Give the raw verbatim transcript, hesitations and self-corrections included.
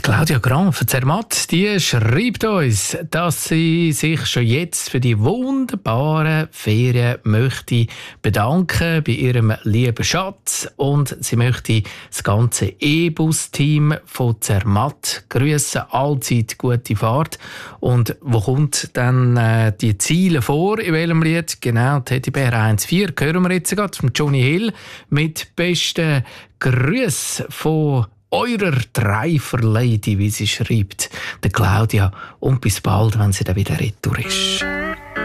Claudia Gran von Zermatt, die schreibt uns, dass sie sich schon jetzt für die wunderbaren Ferien möchte bedanken bei ihrem lieben Schatz und sie möchte das ganze E-Bus-Team von Zermatt grüßen, allzeit gute Fahrt. Und wo kommt dann äh, die Ziele vor, in welchem Lied? Genau, Teddybär eins vier hören wir jetzt gerade von Johnny Hill mit besten Grüßen von eurer Dreifer-Lady, wie sie schreibt, der Claudia. Und bis bald, wenn sie dann wieder retour ist.